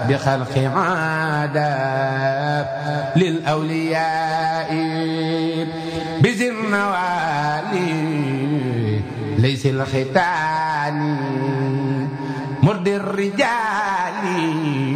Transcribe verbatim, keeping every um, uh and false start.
بخلق عادة للأولياء بزر نوالي ليس الختان مرد الرجال